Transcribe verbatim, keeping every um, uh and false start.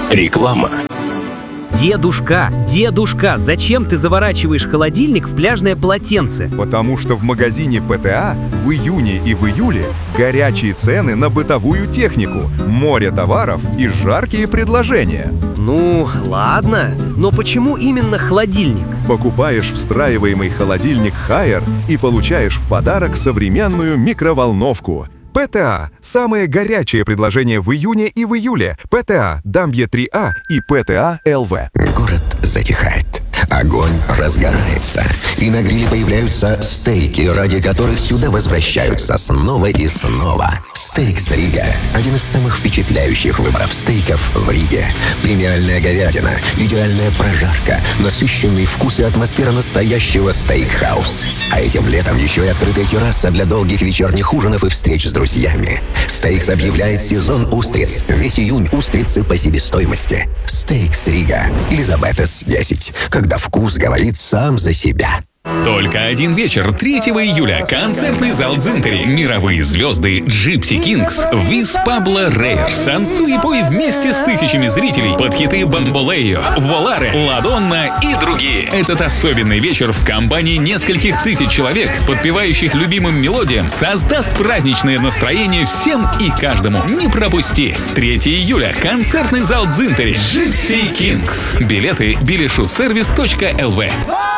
Реклама. Дедушка, дедушка, зачем ты заворачиваешь холодильник в пляжное полотенце? Потому что в магазине ПТА в июне и в июле горячие цены на бытовую технику, море товаров и жаркие предложения. Ну, ладно, но почему именно холодильник? Покупаешь встраиваемый холодильник Haier и получаешь в подарок современную микроволновку. ПТА – самое горячее предложение в июне и в июле. ПТА, Дамбье три А и ПТА ЛВ. Город затихает. Огонь разгорается. И на гриле появляются стейки, ради которых сюда возвращаются снова и снова. Стейкс Рига – один из самых впечатляющих выборов стейков в Риге. Премиальная говядина, идеальная прожарка, насыщенный вкус и атмосфера настоящего стейкхаус. А этим летом еще и открытая терраса для долгих вечерних ужинов и встреч с друзьями. Стейкс объявляет сезон устриц. Весь июнь устрицы по себестоимости. Стейкс Рига. Елизаветес десять. Когда вкус говорит сам за себя. Только один вечер, третьего июля. Концертный зал Дзинтери. Мировые звезды Gypsy Kings, Виз Пабло Рейер. Танцуй и пой вместе с тысячами зрителей под хиты Бамболео, Воларе, Ладонна и другие. Этот особенный вечер в компании нескольких тысяч человек, подпевающих любимым мелодиям, создаст праздничное настроение всем и каждому. Не пропусти. третьего июля. Концертный зал Дзинтери. Gypsy Kings. Билеты билешусервис точка эл ви.